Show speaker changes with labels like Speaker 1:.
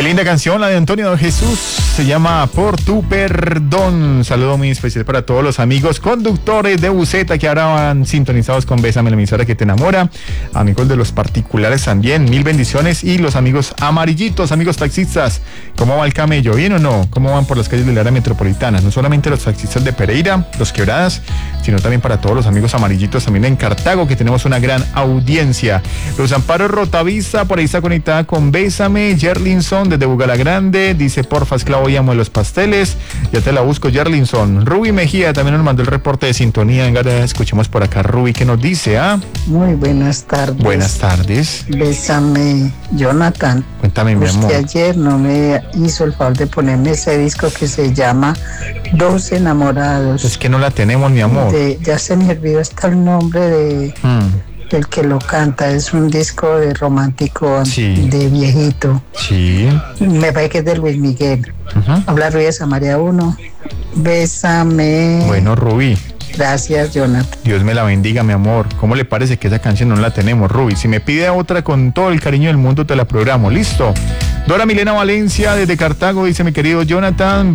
Speaker 1: linda canción, la de Antonio de Jesús, se llama Por tu perdón. Un saludo muy especial para todos los amigos conductores de buseta que ahora van sintonizados con Bésame, la emisora que te enamora, amigos de los particulares también, mil bendiciones, y los amigos amarillitos, amigos taxistas. ¿Cómo va el camello? ¿Bien o no? ¿Cómo van por las calles del área metropolitana? No solamente los taxistas de Pereira, los Quebradas, sino también para todos los amigos amarillitos también en Cartago, que tenemos una gran audiencia. Los Amparos Rotavista, por ahí está conectada con Bésame. Yerlinson desde Bugalagrande dice: porfa, esclavo, y amo de los pasteles. Ya te la busco, Yerlinson. Ruby Mejía también nos mandó el reporte de sintonía. Venga, escuchemos por acá, Ruby, ¿qué nos dice?
Speaker 2: Muy buenas tardes.
Speaker 1: Buenas tardes.
Speaker 2: Bésame, Jonathan.
Speaker 1: Cuéntame, mi amor.
Speaker 2: Usted ayer no me hizo el favor de ponerme ese disco que se llama Dos Enamorados.
Speaker 1: Es que no la tenemos, mi amor.
Speaker 2: Ya se me olvidó hasta el nombre del que lo canta. Es un disco de romántico,
Speaker 1: sí,
Speaker 2: de viejito.
Speaker 1: Sí.
Speaker 2: Me parece que es de Luis Miguel. Habla Ruiz de Samaria 1. Bésame.
Speaker 1: Bueno, Rubí.
Speaker 2: Gracias, Jonathan.
Speaker 1: Dios me la bendiga, mi amor. ¿Cómo le parece que esa canción no la tenemos, Rubí? Si me pide otra, con todo el cariño del mundo te la programo. ¿Listo? Dora Milena Valencia desde Cartago dice: mi querido Jonathan,